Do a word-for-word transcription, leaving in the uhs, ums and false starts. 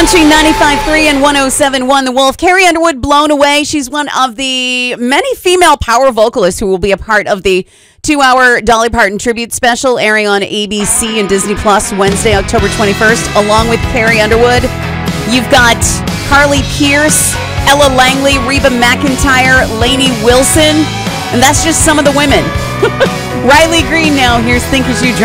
Country ninety-five point three and one oh seven point one The Wolf. Carrie Underwood, Blown Away. She's one of the many female power vocalists who will be a part of the two-hour Dolly Parton tribute special airing on A B C and Disney Plus Wednesday, October twenty-first. Along with Carrie Underwood, you've got Carly Pearce, Ella Langley, Reba McEntire, Lainey Wilson, and that's just some of the women. Riley Green now. Here's Think As You Drive.